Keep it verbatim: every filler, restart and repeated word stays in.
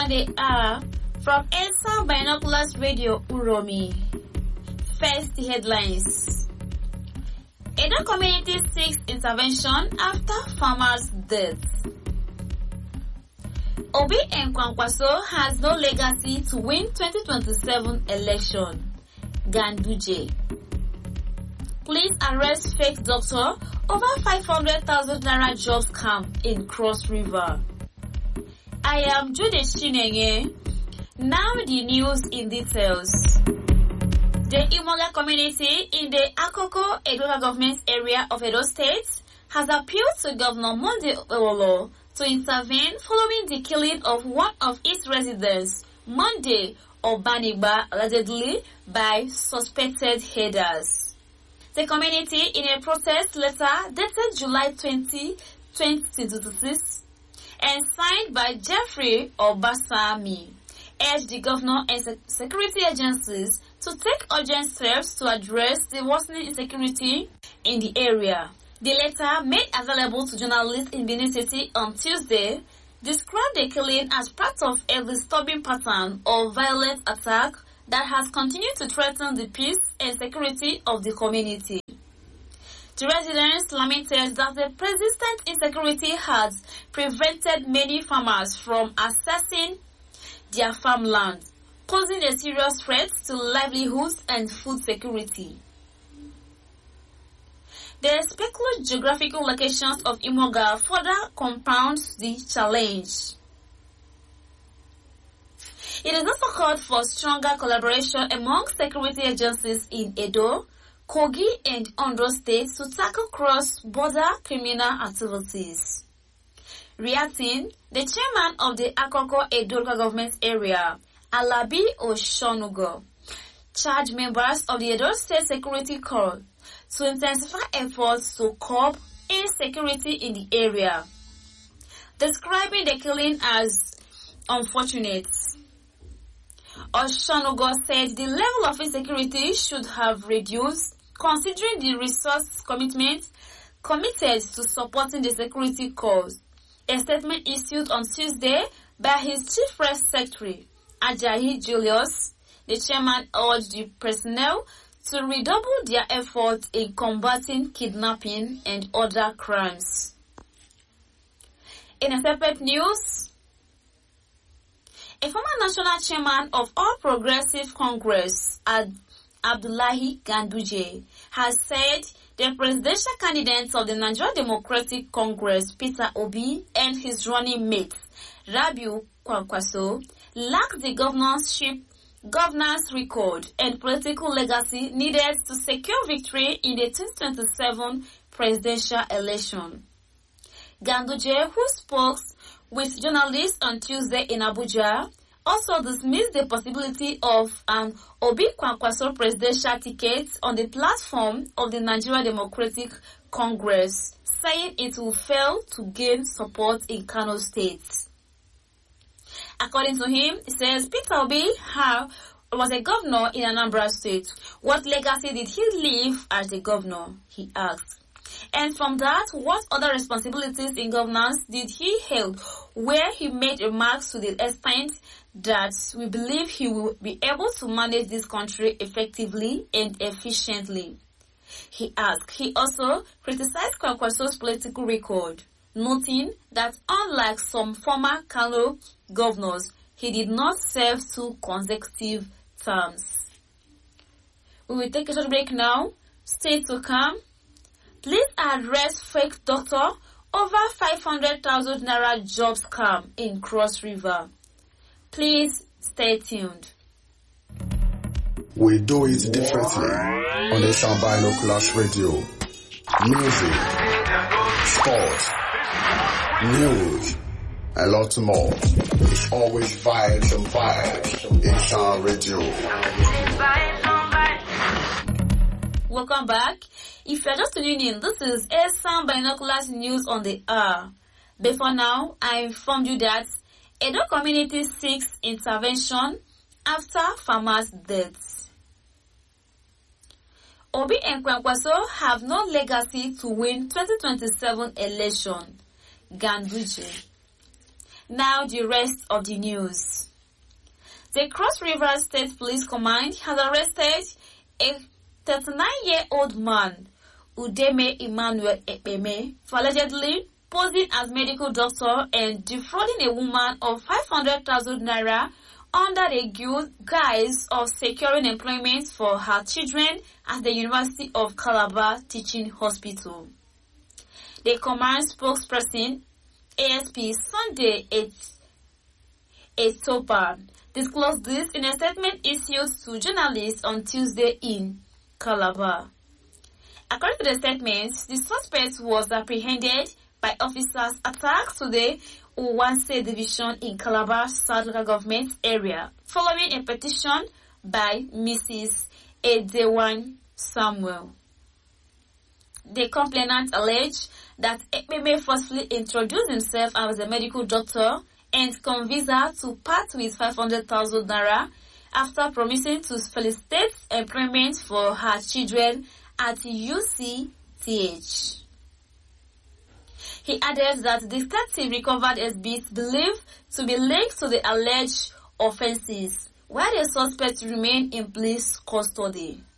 on the hour from Elsa Binoculars Radio Uromi. First, the headlines. Edo community seeks intervention after farmer's death. Obi Nkwankwaso has no legacy to win twenty twenty-seven election. Ganduje. Police arrest fake doctor over five hundred thousand naira job scam in Cross River. I am Judith Chinenye. Now the news in details. The Imoga community in the Akoko Edo government area of Edo State has appealed to Governor Monday Owolo to intervene following the killing of one of its residents, Monday Obanigba, allegedly by suspected headers. The community, in a protest letter dated July twentieth, twenty twenty-six, and signed by Jeffrey Obasami, urged the governor and sec- security agencies to take urgent steps to address the worsening insecurity in the area. The letter, made available to journalists in Benin City on Tuesday, described the killing as part of a disturbing pattern of violent attack that has continued to threaten the peace and security of the community. The residents lamented that the persistent insecurity has prevented many farmers from accessing their farmland, posing a serious threat to livelihoods and food security. The speculative geographical locations of Imoga further compounds the challenge. It is also called for stronger collaboration among security agencies in Edo, Kogi, and Ondo states to tackle cross-border criminal activities. Reacting, the chairman of the Akoko Edo government area, Alabi Oshonugo, charged members of the Edo State Security Corps to intensify efforts to curb insecurity in the area, describing the killing as unfortunate. Oshonugo said the level of insecurity should have reduced considering the resource commitment committed to supporting the security cause. A statement issued on Tuesday by his chief press secretary, Ajayi Julius, the chairman urged the personnel to redouble their efforts in combating kidnapping and other crimes. In a separate news, a former national chairman of All Progressive Congress, Ad- Abdullahi Ganduje, has said the presidential candidates of the Nigeria Democratic Congress, Peter Obi, and his running mate, Rabiu Kwankwaso, lack the governorship, governance record and political legacy needed to secure victory in the twenty twenty-seven presidential election. Ganduje, who spoke with journalists on Tuesday in Abuja, also dismissed the possibility of an Obi Kwankwaso presidential ticket on the platform of the Nigeria Democratic Congress, saying it will fail to gain support in Kano State. According to him, he says Peter Obi was a governor in Anambra State. What legacy did he leave as a governor? He asked. And from that, what other responsibilities in governance did he hold, where he made remarks to the extent that we believe he will be able to manage this country effectively and efficiently? He asked. He also criticized Kwankwaso's political record, noting that unlike some former Kano governors, he did not serve two consecutive terms. We will take a short break now. Stay to come. Please arrest fake doctor over five hundred thousand naira job scam in Cross River. Please stay tuned. We do it differently on the Sound Binoculars Radio. Music, sport, news, a lot more. It's always vibes and vibes in Sound Radio. Welcome back. If you're just tuning in, this is A Sound Binoculars News on the Hour. Before now, I informed you that Edo community seeks intervention after farmers' deaths. Obi and Kwankwaso have no legacy to win twenty twenty-seven election. Ganduje. Now the rest of the news. The Cross River State Police Command has arrested a thirty-nine-year-old man, Udeme Emmanuel Ekpeme, for allegedly posing as medical doctor and defrauding a woman of five hundred thousand naira under the guise of securing employment for her children at the University of Calabar Teaching Hospital. The command spokesperson, A S P Sunday Etopa, disclosed this in a statement issued to journalists on Tuesday in Calabar. According to the statement, the suspect was apprehended by officers attacked to the Uwanse division in Calabar South Local Government area, following a petition by Missus Edewan Samuel. The complainant alleged that Ekpeme forcefully introduced himself as a medical doctor and convinced her to part with five hundred thousand naira after promising to felicitate employment for her children at U C T H. He added that the detective recovered exhibits believed to be linked to the alleged offences, while the suspect remained in police custody.